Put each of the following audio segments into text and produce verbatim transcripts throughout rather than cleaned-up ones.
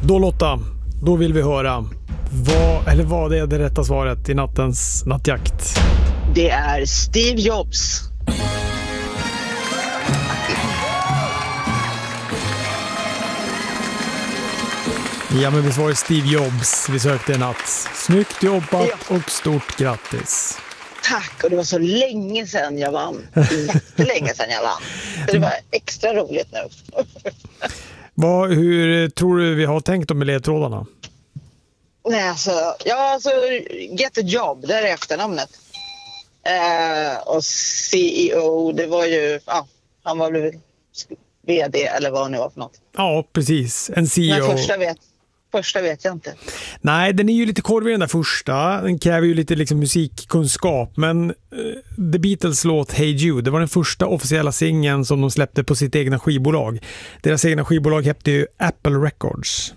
Då Lotta, då vill vi höra vad, eller vad är det rätta svaret i nattens nattjakt? Det är Steve Jobs. Ja, men vi svarade Steve Jobs. Vi sökte en natt. Snyggt jobbat Ja. och stort grattis. Tack, och det var så länge sedan jag vann. Jättelänge sedan jag vann. Så det var extra roligt nu. Vad, hur tror du vi har tänkt om med ledtrådarna? Nej, alltså, ja, alltså, Get a Job, det är efternamnet. Eh, och C E O, det var ju, ja, han var väl V D eller vad han nu var för något. Ja, precis. En C E O. Men första vet, första vet jag inte. Nej, den är ju lite korvig den där första. Den kräver ju lite liksom musikkunskap. Men uh, The Beatles låt Hey Jude, det var den första officiella singeln som de släppte på sitt egna skivbolag. Deras egna skivbolag hette ju Apple Records.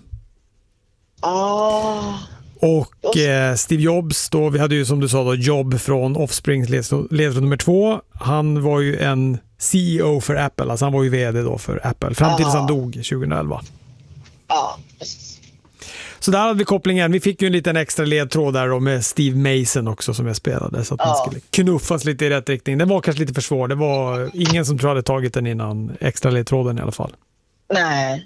Ah. Och eh, Steve Jobs då, vi hade ju som du sa då Job från Offsprings ledtråd nummer två. Han var ju en C E O för Apple, alltså han var ju vd då för Apple fram tills han dog tjugoelva. Ja, precis. Så där hade vi kopplingen. Vi fick ju en liten extra ledtråd där då med Steve Mason också som jag spelade, så att man skulle knuffas lite i rätt riktning. Den var kanske lite för svår. Det var ingen som tror hade tagit den innan extra ledtråden i alla fall. Nej.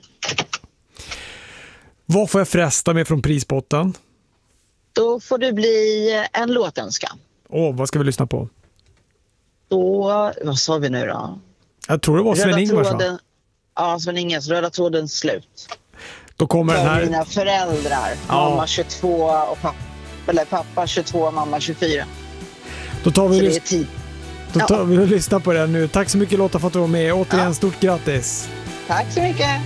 Vad får jag fresta med från prispotten? Då får det bli en låtönska. Åh, vad ska vi lyssna på? Då, vad sa vi nu då? Jag tror det var Sven-Ingvars, va? Ja, Sven-Ingvars, Röda tråden slut. Då kommer den här... Mina föräldrar, Ja. mamma tjugotvå och pappa, eller pappa tjugotvå och mamma tjugofyra. Då tar vi, Så det lys- är tid. Då tar Ja. vi och lyssnar på den nu. Tack så mycket Lotta för att du var med. Återigen, Ja. stort grattis! Tack så mycket!